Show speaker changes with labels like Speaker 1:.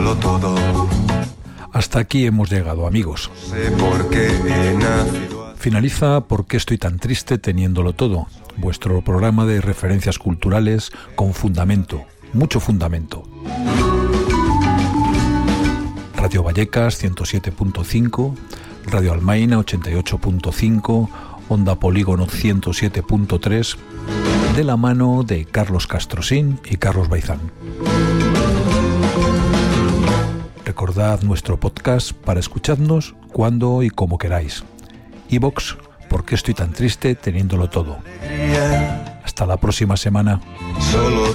Speaker 1: teniéndolo todo.
Speaker 2: Hasta aquí hemos llegado, amigos.
Speaker 1: No sé por qué he nacido.
Speaker 2: Finaliza ¿Por qué estoy tan triste teniéndolo todo? Vuestro programa de referencias culturales con fundamento, mucho fundamento. Radio Vallecas 107.5, Radio Almaina 88.5, Onda Polígono 107.3, de la mano de Carlos Castrosín y Carlos Baizán. Recordad nuestro podcast para escucharnos cuando y como queráis. iVoox, ¿por qué estoy tan triste teniéndolo todo? Hasta la próxima semana.
Speaker 1: Solo